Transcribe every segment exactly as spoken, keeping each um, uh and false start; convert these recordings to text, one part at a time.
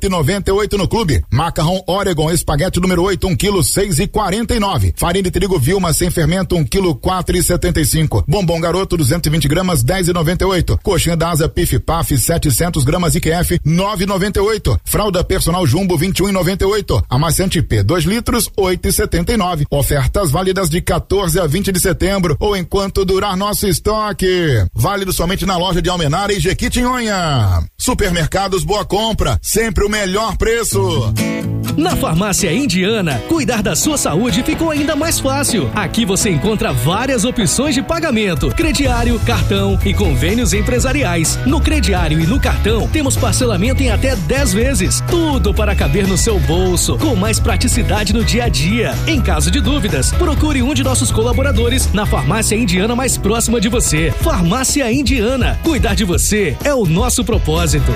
e noventa e oito no clube. Macarrão Oregon Espaguete número oito, um quilo, seis e quarenta e nove. Farinha de trigo Vilma sem fermento, um quilo, quatro e setenta e cinco. Bombom Garoto duzentos e vinte gramas, dez e noventa e oito. Coxinha da Asa Pif Paf setecentos gramas I Q F, nove e noventa e oito. Fralda Personal Jumbo vinte e um e noventa e oito. Amaciante P dois litros, oito e setenta e nove. Ofertas válidas de quatorze a vinte de setembro ou enquanto durar nosso estoque. Válido somente na loja de Almenara e Jequitinhonha. Supermercados Boa Compra, sempre o melhor preço. Na Farmácia Indiana, cuidar da sua saúde ficou ainda mais fácil. Aqui você encontra várias opções de pagamento: crediário, cartão e convênios empresariais. No crediário e no cartão, temos parcelamento em até dez vezes. Tudo para caber no seu bolso, com mais praticidade no dia a dia. Em caso de dúvidas, procure um de nossos colaboradores na Farmácia Indiana mais próxima de você. Farmácia Indiana, cuidar de você é o nosso propósito.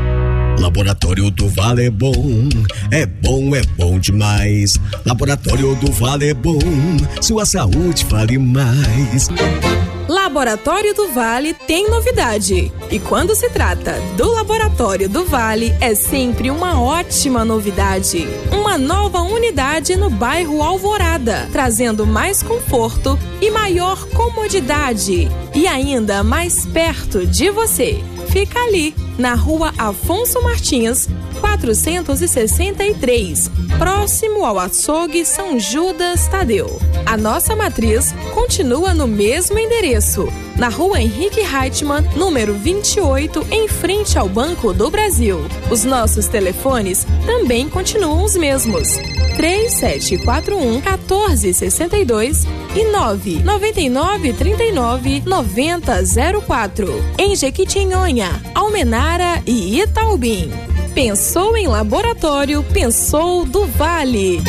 Laboratório do Vale é bom, é bom, é bom demais. Laboratório do Vale é bom, sua saúde vale mais. Laboratório do Vale tem novidade. E quando se trata do Laboratório do Vale, é sempre uma ótima novidade. Uma nova unidade no bairro Alvorada, trazendo mais conforto e maior comodidade. E ainda mais perto de você. Fica ali, na rua Afonso Martins, quatrocentos e sessenta e três, próximo ao açougue São Judas Tadeu. A nossa matriz continua no mesmo endereço, na rua Henrique Reichmann, número vinte e oito, em frente ao Banco do Brasil. Os nossos telefones também continuam os mesmos: três sete quatro um, um quatro seis dois e nove nove nove três nove nove zero zero quatro. Em Jequitinhonha, Almenara e Itaubim. Pensou em laboratório, pensou do Vale.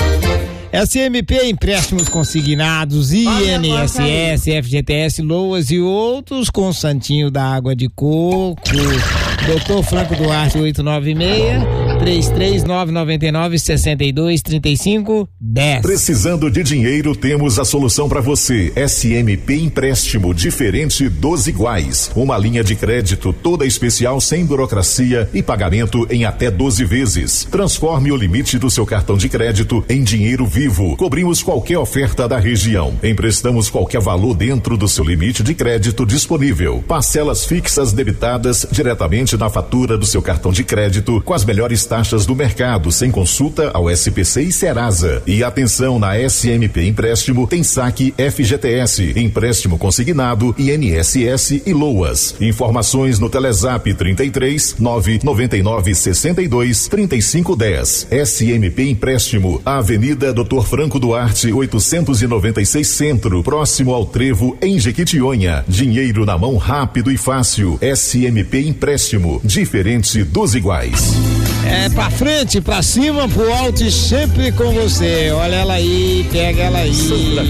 S M P, empréstimos consignados, I N S S, F G T S, Loas e outros com Santinho da Água de Coco. doutor Franco Duarte, oito nove seis, três três nove nove nove, seis dois três cinco, dez. Precisando de dinheiro, temos a solução para você. S M P Empréstimo, diferente dos iguais. Uma linha de crédito toda especial, sem burocracia e pagamento em até doze vezes. Transforme o limite do seu cartão de crédito em dinheiro vivo. Cobrimos qualquer oferta da região. Emprestamos qualquer valor dentro do seu limite de crédito disponível. Parcelas fixas debitadas diretamente na fatura do seu cartão de crédito, com as melhores taxas do mercado, sem consulta ao S P C e Serasa. E atenção, na S M P Empréstimo tem saque F G T S, empréstimo consignado, I N S S e Loas. Informações no Telezap trinta e três, nove nove nove, sessenta e dois, trinta e cinco, dez. S M P Empréstimo, Avenida doutor Franco Duarte, oitocentos e noventa e seis Centro, próximo ao Trevo, em Jequitinhonha. Dinheiro na mão, rápido e fácil. S M P Empréstimo, diferente dos iguais. É pra frente, pra cima, pro alto e sempre com você. Olha ela aí, pega ela aí.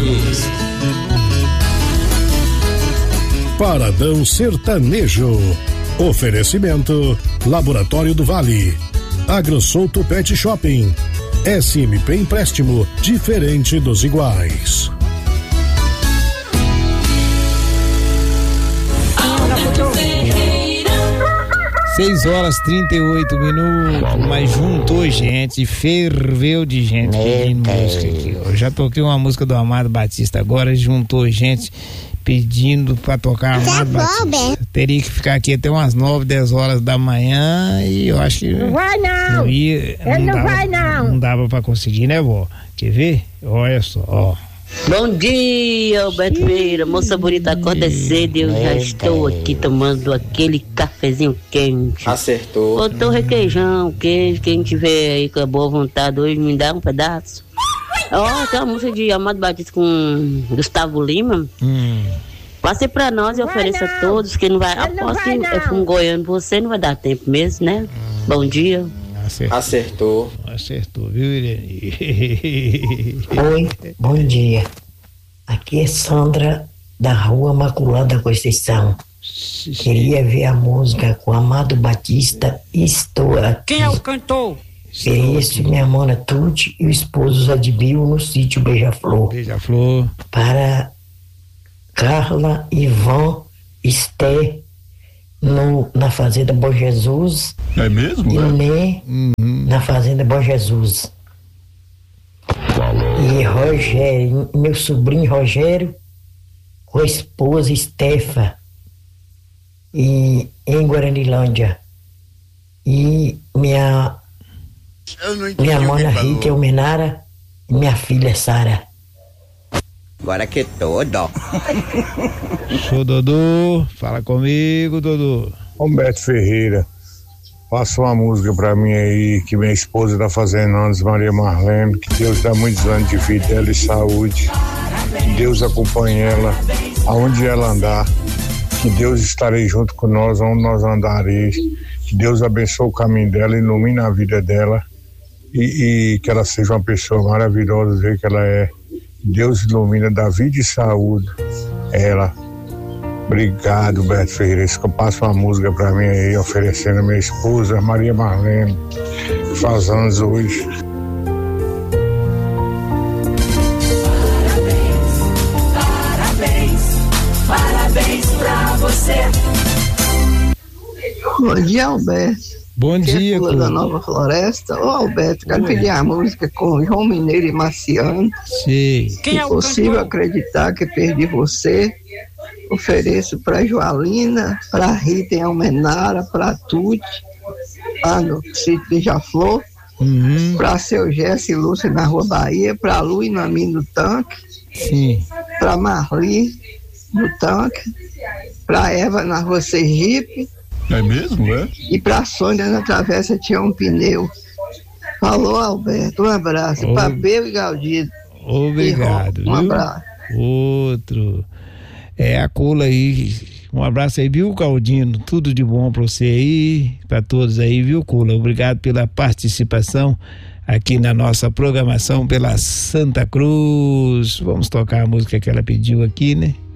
Paradão Sertanejo. Oferecimento: Laboratório do Vale, AgroSouto Pet Shopping, S M P Empréstimo, diferente dos iguais. seis horas trinta e oito minutos, mas juntou gente, ferveu de gente pedindo música aqui. Eu já toquei uma música do Amado Batista, agora juntou gente pedindo pra tocar Amado Batista. Teria que ficar aqui até umas nove, dez horas da manhã e eu acho que não vai não, não ia, não, ele não dava, vai não. Não dava pra conseguir, né, vó? Quer ver? Olha só, ó. Bom dia, Alberto Pereira, moça bonita, acorda cedo, eu já estou aqui tomando aquele cafezinho quente. Acertou. Botou requeijão, queijo, quem tiver aí com a boa vontade hoje me dá um pedaço. Ó, oh, tem uma música de Amado Batista com Gustavo Lima. Hum. Passe pra nós e ofereça a todos, que não vai, aposto que é com um goiano, você não vai dar tempo mesmo, né? Hum. Bom dia. Acertou. Acertou. Acertou, viu, Irene? Oi, bom dia. Aqui é Sandra, da Rua Imaculada Conceição. Queria ver a música com Amado Batista, Estou Aqui. Quem é o cantor? Ofereço minha mona Tuti e o esposo Zadibio no sítio Beija-Flor. Beija-Flor. Para Carla, Ivan, Esther no, na Fazenda Bom Jesus. É mesmo? E é? Lê uhum. na Fazenda Bom Jesus. E Rogério, meu sobrinho Rogério, com a esposa Estefa, e em Guaranilândia. E minha, minha mana Rita Almenara e minha filha Sara. Agora que tudo. Sou Dodô, fala comigo, Dodô. Humberto Ferreira, passa uma música pra mim aí, que minha esposa tá fazendo anos, Maria Marlene, que Deus dá muitos anos de vida dela e saúde, que Deus acompanhe ela aonde ela andar, que Deus estarei junto com nós, onde nós andareis, que Deus abençoe o caminho dela, ilumine a vida dela e, e que ela seja uma pessoa maravilhosa do jeito que ela é. Deus ilumina, dá vida e saúde ela. Obrigado, Beto Ferreira. Isso que eu passo uma música pra mim aí, oferecendo a minha esposa, Maria Marlene, que faz anos hoje. Parabéns, parabéns, parabéns pra você. Bom dia, Alberto. Bom dia, Pula da Nova Floresta. Ô, Alberto, quero Oi. pedir a música com João Mineiro e Marciano. Sim. Se é possível acreditar que perdi você, ofereço para Joalina, para Rita em Almenara, para Tuti, lá no sítio de Jaflor, uhum. para seu Jesse e Lúcia na Rua Bahia, para Lu e Nami no tanque, Sim. para Marli no tanque, para Eva na Rua Sergipe. É mesmo, é? E pra Sônia na travessa tinha um pneu. Falou, Alberto, um abraço. Oh. Papel e Galdino. Obrigado. E um abraço. Outro. É a cola aí. Um abraço aí, viu, Galdino? Tudo de bom pra você aí, pra todos aí, viu, Cola? Obrigado pela participação aqui na nossa programação pela Santa Cruz. Vamos tocar a música que ela pediu aqui, né?